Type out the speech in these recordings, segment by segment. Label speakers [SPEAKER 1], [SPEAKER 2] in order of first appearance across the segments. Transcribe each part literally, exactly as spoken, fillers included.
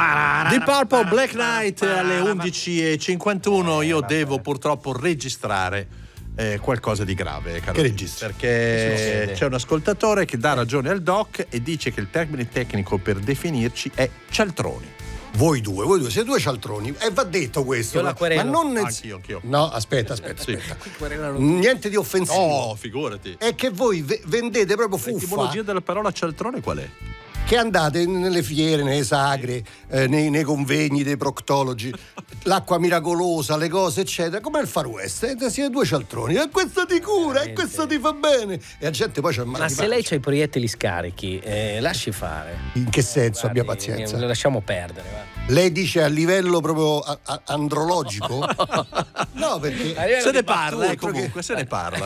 [SPEAKER 1] Deep Purple, Black Knight alle undici e cinquantuno. Io devo purtroppo registrare eh, qualcosa di grave, caro.
[SPEAKER 2] Che registri?
[SPEAKER 1] Perché sì, c'è un ascoltatore che dà ragione al doc e dice che il termine tecnico per definirci è cialtroni.
[SPEAKER 2] Voi due, voi due, siete due cialtroni. E va detto questo.
[SPEAKER 3] Io la querelo.
[SPEAKER 2] Ma non nel...
[SPEAKER 1] Anch'io, anch'io.
[SPEAKER 2] No, aspetta, aspetta,
[SPEAKER 1] Sì.
[SPEAKER 2] aspetta. Niente di offensivo.
[SPEAKER 1] Oh, figurati.
[SPEAKER 2] È che voi v- vendete proprio fuffa.
[SPEAKER 1] L'etimologia della parola cialtrone qual è?
[SPEAKER 2] Che andate nelle fiere, nelle sagre, eh, nei, nei convegni dei proctologi, l'acqua miracolosa, le cose eccetera, come il Far West, eh, siete due cialtroni, e questo ti cura, e questo ti fa bene, e la gente poi c'è il mal
[SPEAKER 3] Ma
[SPEAKER 2] di
[SPEAKER 3] se
[SPEAKER 2] pancia.
[SPEAKER 3] lei c'ha i proiettili scarichi, eh, lasci fare.
[SPEAKER 2] In che senso?
[SPEAKER 3] Guardi,
[SPEAKER 2] Abbia pazienza.
[SPEAKER 3] Lo lasciamo perdere, va.
[SPEAKER 2] Lei dice a livello proprio a- a- andrologico? No, perché
[SPEAKER 1] Se ne parla, eh,
[SPEAKER 2] altro che-
[SPEAKER 1] comunque, se ne parla.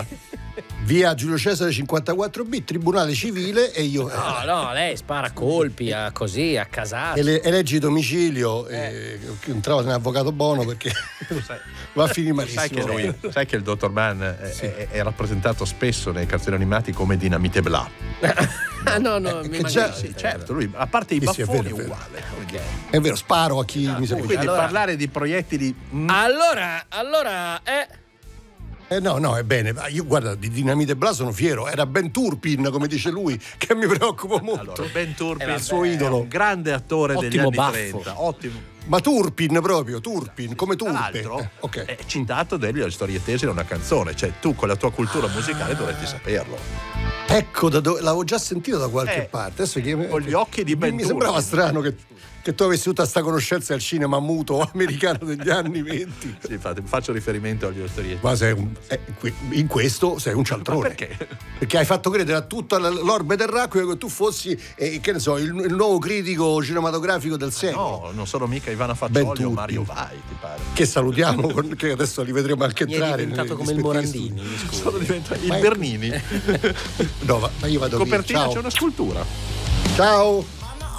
[SPEAKER 2] via Giulio Cesare cinquantaquattro B, tribunale civile, e io eh,
[SPEAKER 3] No, no, lei spara colpi a così, a casate.
[SPEAKER 2] ele- eleggi domicilio, eh. e entravo in avvocato buono perché va a finire malissimo.
[SPEAKER 1] Sai che, lui, sai che il dottor Mann è, è- è rappresentato spesso nei cartoni animati come Dinamite Bla.
[SPEAKER 3] Ah, no, no, mi
[SPEAKER 2] che
[SPEAKER 3] manca
[SPEAKER 2] già-
[SPEAKER 3] di
[SPEAKER 1] Sì,
[SPEAKER 3] vista,
[SPEAKER 1] certo, lui, a parte i
[SPEAKER 2] Sì, sì, è
[SPEAKER 1] baffoni,
[SPEAKER 2] vero,
[SPEAKER 1] è
[SPEAKER 2] è vero.
[SPEAKER 1] uguale.
[SPEAKER 3] Ok.
[SPEAKER 2] È vero, sparo a chi mi segue.
[SPEAKER 1] Quindi
[SPEAKER 3] Allora-
[SPEAKER 1] parlare di proiettili mm,
[SPEAKER 3] Allora, allora, eh.
[SPEAKER 2] Eh no, no, è bene. Ma io guarda, di Dinamite Bla sono fiero. Era Ben Turpin, come dice lui, che mi preoccupa molto.
[SPEAKER 1] allora, Ben Turpin,
[SPEAKER 3] Eh,
[SPEAKER 1] il suo
[SPEAKER 3] vabbè,
[SPEAKER 1] idolo, un grande attore degli
[SPEAKER 3] Ottimo
[SPEAKER 1] anni
[SPEAKER 3] baffo.
[SPEAKER 1] trenta, ottimo.
[SPEAKER 2] Ma Turpin proprio, Turpin, come
[SPEAKER 1] Tra
[SPEAKER 2] Turpe.
[SPEAKER 1] l'altro
[SPEAKER 2] Eh, ok.
[SPEAKER 1] è citato delle storie tese in una canzone, cioè tu con la tua cultura musicale dovresti saperlo.
[SPEAKER 2] Ecco, da dove, l'avevo già sentito da qualche
[SPEAKER 1] Eh,
[SPEAKER 2] parte. Adesso che,
[SPEAKER 1] con gli occhi di Ben
[SPEAKER 2] Mi
[SPEAKER 1] Turpin.
[SPEAKER 2] sembrava strano che, che tu avessi tutta sta conoscenza del cinema muto americano degli anni venti.
[SPEAKER 1] Sì, infatti faccio riferimento agli storiette.
[SPEAKER 2] Ma sei un, eh, qui- in questo sei un cialtrone.
[SPEAKER 1] Ma perché?
[SPEAKER 2] Perché hai fatto credere a tutta l- l'orbe terracquea che tu fossi, eh, che ne so, il, il nuovo critico cinematografico del secolo.
[SPEAKER 1] No, non sono mica Ivana
[SPEAKER 2] Ben
[SPEAKER 1] Faccioli o
[SPEAKER 2] Turpin.
[SPEAKER 1] Mario Vai, ti pare.
[SPEAKER 2] Che salutiamo, con- che adesso li vedremo anche
[SPEAKER 3] Mi è
[SPEAKER 2] entrare.
[SPEAKER 3] diventato
[SPEAKER 2] negli
[SPEAKER 3] come il
[SPEAKER 2] rispettivi
[SPEAKER 3] Morandini, mi scusi.
[SPEAKER 1] Sono diventato il
[SPEAKER 2] Ma è-
[SPEAKER 1] Bernini.
[SPEAKER 2] studi. No, ma ma io vado via.
[SPEAKER 1] Copertina
[SPEAKER 2] Ciao.
[SPEAKER 1] c'è una scultura.
[SPEAKER 2] Ciao.